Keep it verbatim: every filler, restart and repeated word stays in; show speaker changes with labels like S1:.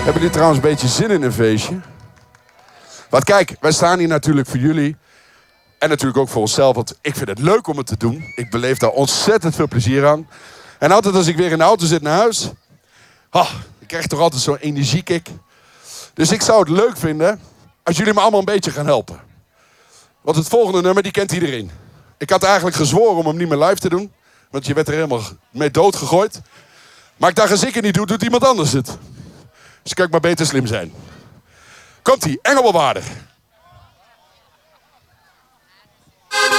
S1: Hebben jullie trouwens een beetje zin in een feestje? Want kijk, wij staan hier natuurlijk voor jullie. En natuurlijk ook voor onszelf, want ik vind het leuk om het te doen. Ik beleef daar ontzettend veel plezier aan. En altijd als ik weer in de auto zit naar huis... Oh, ik krijg toch altijd zo'n energiekick. Dus ik zou het leuk vinden als jullie me allemaal een beetje gaan helpen. Want het volgende nummer, die kent iedereen. Ik had eigenlijk gezworen om hem niet meer live te doen. Want je werd er helemaal mee doodgegooid. Maar ik dacht, als ik het niet doe, doet iemand anders het. Dus kan ik maar beter slim zijn. Komt-ie, Engelbewaarder.